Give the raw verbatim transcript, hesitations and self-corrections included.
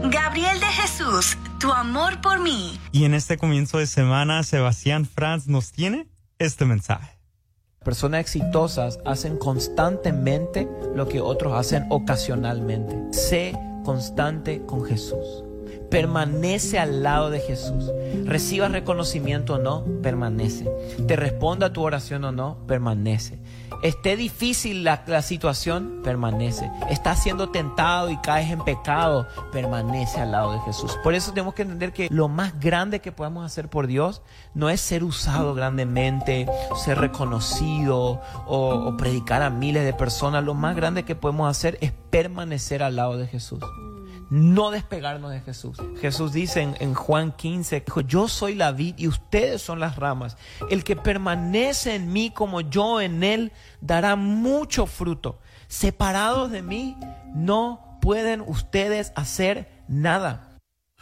Gabriel de Jesús, tu amor por mí. Y en este comienzo de semana, Sebastián Franz nos tiene este mensaje. Personas exitosas hacen constantemente lo que otros hacen ocasionalmente. Sé constante con Jesús. Permanece al lado de Jesús. Recibas reconocimiento o no, permanece. Te responda a tu oración o no, permanece. Esté difícil la, la situación, permanece. Estás siendo tentado y caes en pecado, permanece al lado de Jesús. Por eso tenemos que entender que lo más grande que podemos hacer por Dios no es ser usado grandemente, ser reconocido o, o predicar a miles de personas. Lo más grande que podemos hacer es permanecer al lado de Jesús. No despegarnos de Jesús. Jesús dice en, en Juan quince, dijo, yo soy la vid y ustedes son las ramas. El que permanece en mí como yo en él dará mucho fruto. Separados de mí no pueden ustedes hacer nada.